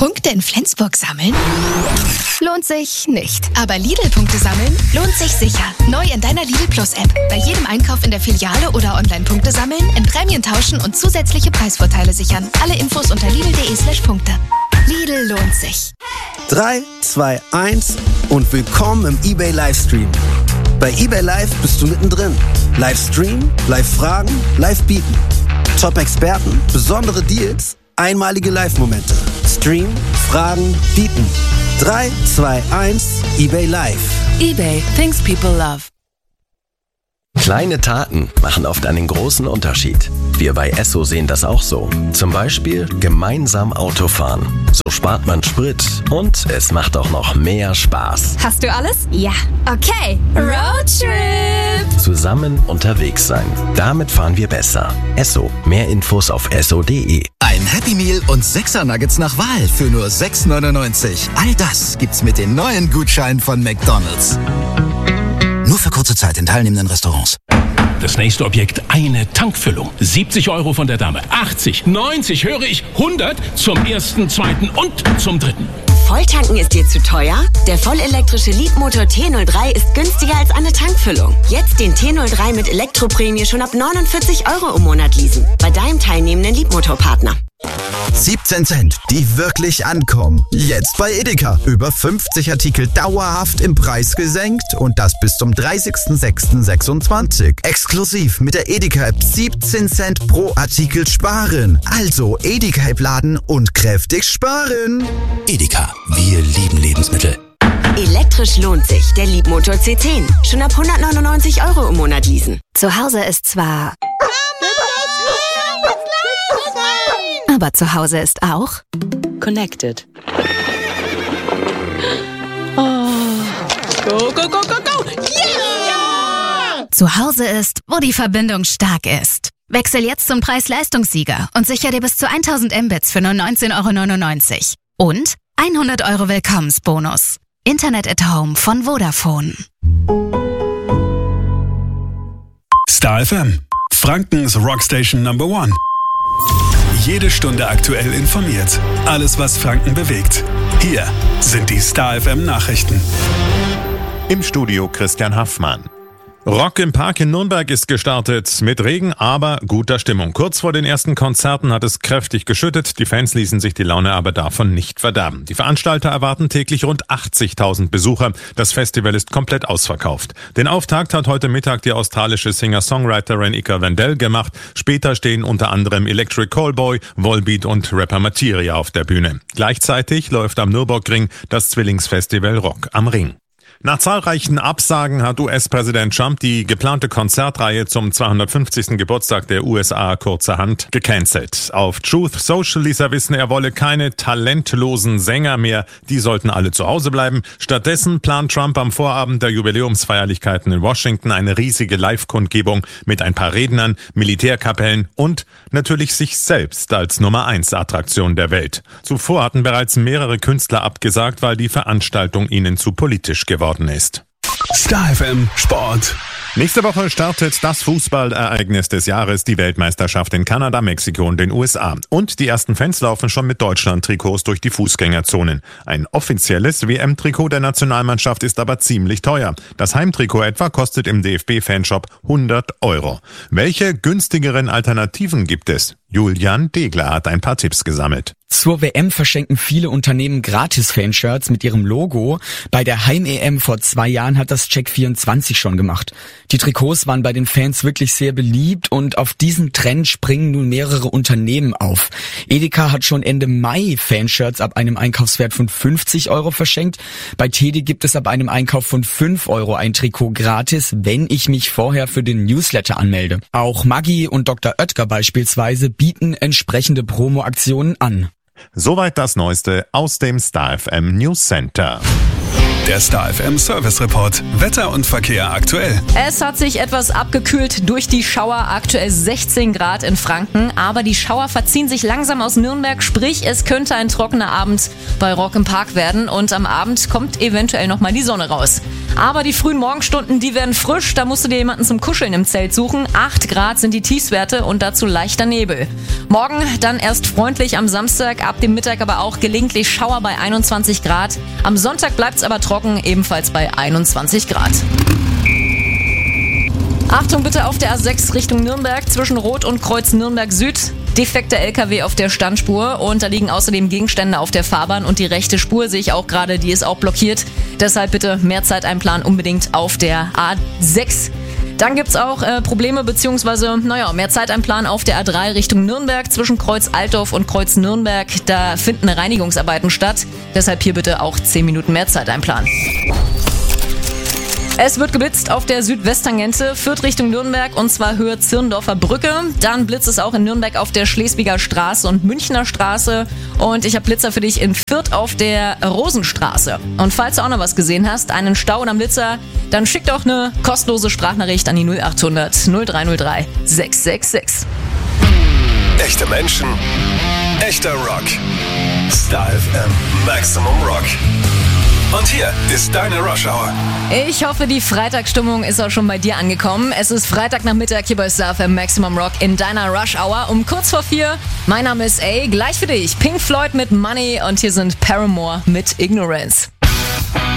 Punkte in Flensburg sammeln? Lohnt sich nicht. Aber Lidl-Punkte sammeln lohnt sich sicher. Neu in deiner Lidl Plus-App. Bei jedem Einkauf in der Filiale oder online Punkte sammeln, in Prämien tauschen und zusätzliche Preisvorteile sichern. Alle Infos unter lidl.de/Punkte. Lidl lohnt sich. 3, 2, 1 und willkommen im eBay Livestream. Bei eBay Live bist du mittendrin. Livestream, Live-Fragen, Live-Bieten. Top-Experten, besondere Deals, einmalige Live-Momente. Stream, Fragen, Bieten. 3, 2, 1, eBay Live. eBay, things people love. Kleine Taten machen oft einen großen Unterschied. Wir bei Esso sehen das auch so. Zum Beispiel gemeinsam Auto fahren. So spart man Sprit und es macht auch noch mehr Spaß. Hast du alles? Ja. Okay. Roadtrip. Zusammen unterwegs sein. Damit fahren wir besser. Esso. Mehr Infos auf esso.de. Ein Happy Meal und 6er Nuggets nach Wahl für nur 6,99. All das gibt's mit den neuen Gutscheinen von McDonald's. Nur für kurze Zeit in teilnehmenden Restaurants. Das nächste Objekt, eine Tankfüllung. 70 € von der Dame. 80, 90, höre ich, 100 zum ersten, zweiten und zum dritten. Volltanken ist dir zu teuer? Der vollelektrische Leapmotor T03 ist günstiger als eine Tankfüllung. Jetzt den T03 mit Elektroprämie schon ab 49 € im Monat leasen. Bei deinem teilnehmenden Leapmotor-Partner. 17 Cent, die wirklich ankommen. Jetzt bei Edeka. Über 50 Artikel dauerhaft im Preis gesenkt und das bis zum 30.06.26. Exklusiv mit der Edeka-App 17 Cent pro Artikel sparen. Also Edeka-App laden und kräftig sparen. Edeka, wir lieben Lebensmittel. Elektrisch lohnt sich. Der Leapmotor C10. Schon ab 199 € im Monat leasen. Zu Hause ist zwar... Aber zu Hause ist auch... Connected. Go, go, go, go, go. Yeah! Zu Hause ist, wo die Verbindung stark ist. Wechsel jetzt zum Preis-Leistungssieger und sicher dir bis zu 1000 Mbits für nur 19,99 € und 100 € Willkommensbonus. Internet at Home von Vodafone. Star FM, Frankens Rockstation Number 1. Jede Stunde aktuell informiert. Alles, was Franken bewegt. Hier sind die Star FM Nachrichten. Im Studio Christian Haffmann. Rock im Park in Nürnberg ist gestartet. Mit Regen, aber guter Stimmung. Kurz vor den ersten Konzerten hat es kräftig geschüttet. Die Fans ließen sich die Laune aber davon nicht verderben. Die Veranstalter erwarten täglich rund 80.000 Besucher. Das Festival ist komplett ausverkauft. Den Auftakt hat heute Mittag die australische Singer-Songwriterin Ika Wendell gemacht. Später stehen unter anderem Electric Callboy, Volbeat und Rapper Materia auf der Bühne. Gleichzeitig läuft am Nürburgring das Zwillingsfestival Rock am Ring. Nach zahlreichen Absagen hat US-Präsident Trump die geplante Konzertreihe zum 250. Geburtstag der USA kurzerhand gecancelt. Auf Truth Social ließ er wissen, er wolle keine talentlosen Sänger mehr, die sollten alle zu Hause bleiben. Stattdessen plant Trump am Vorabend der Jubiläumsfeierlichkeiten in Washington eine riesige Live-Kundgebung mit ein paar Rednern, Militärkapellen und natürlich sich selbst als Nummer-1-Attraktion der Welt. Zuvor hatten bereits mehrere Künstler abgesagt, weil die Veranstaltung ihnen zu politisch geworden ist. Star FM Sport. Nächste Woche startet das Fußballereignis des Jahres, die Weltmeisterschaft in Kanada, Mexiko und den USA. Und die ersten Fans laufen schon mit Deutschland-Trikots durch die Fußgängerzonen. Ein offizielles WM-Trikot der Nationalmannschaft ist aber ziemlich teuer. Das Heimtrikot etwa kostet im DFB-Fanshop 100 €. Welche günstigeren Alternativen gibt es? Julian Degler hat ein paar Tipps gesammelt. Zur WM verschenken viele Unternehmen Gratis-Fanshirts mit ihrem Logo. Bei der Heim-EM vor 2 Jahren hat das Check24 schon gemacht. Die Trikots waren bei den Fans wirklich sehr beliebt und auf diesen Trend springen nun mehrere Unternehmen auf. Edeka hat schon Ende Mai Fanshirts ab einem Einkaufswert von 50 € verschenkt. Bei Teddy gibt es ab einem Einkauf von 5 € ein Trikot gratis, wenn ich mich vorher für den Newsletter anmelde. Auch Maggi und Dr. Oetker beispielsweise bieten entsprechende Promo-Aktionen an. Soweit das Neueste aus dem Star FM News Center. Der Star FM Service Report. Wetter und Verkehr aktuell. Es hat sich etwas abgekühlt durch die Schauer, aktuell 16 Grad in Franken, aber die Schauer verziehen sich langsam aus Nürnberg, sprich es könnte ein trockener Abend bei Rock im Park werden und am Abend kommt eventuell nochmal die Sonne raus. Aber die frühen Morgenstunden, die werden frisch. Da musst du dir jemanden zum Kuscheln im Zelt suchen. 8 Grad sind die Tiefstwerte und dazu leichter Nebel. Morgen dann erst freundlich am Samstag, ab dem Mittag aber auch gelegentlich Schauer bei 21 Grad. Am Sonntag bleibt es aber trocken, ebenfalls bei 21 Grad. Achtung bitte auf der A6 Richtung Nürnberg zwischen Rot und Kreuz Nürnberg Süd. Defekter LKW auf der Standspur und da liegen außerdem Gegenstände auf der Fahrbahn und die rechte Spur sehe ich auch gerade, die ist auch blockiert. Deshalb bitte mehr Zeit einplanen, unbedingt auf der A6. Dann gibt's auch Probleme beziehungsweise mehr Zeit einplanen auf der A3 Richtung Nürnberg zwischen Kreuz Altdorf und Kreuz Nürnberg. Da finden Reinigungsarbeiten statt. Deshalb hier bitte auch 10 Minuten mehr Zeit einplanen. Es wird geblitzt auf der Südwesttangente, Fürth Richtung Nürnberg und zwar Höhe Zirndorfer Brücke. Dann blitzt es auch in Nürnberg auf der Schleswiger Straße und Münchner Straße. Und ich habe Blitzer für dich in Fürth auf der Rosenstraße. Und falls du auch noch was gesehen hast, einen Stau oder einen Blitzer, dann schick doch eine kostenlose Sprachnachricht an die 0800 0303 666. Echte Menschen, echter Rock. Star FM Maximum Rock. Und hier ist deine Rush Hour. Ich hoffe, die Freitagsstimmung ist auch schon bei dir angekommen. Es ist Freitagnachmittag hier bei Star FM Maximum Rock in deiner Rush Hour um kurz vor 4. Mein Name ist A. Gleich für dich Pink Floyd mit Money und hier sind Paramore mit Ignorance.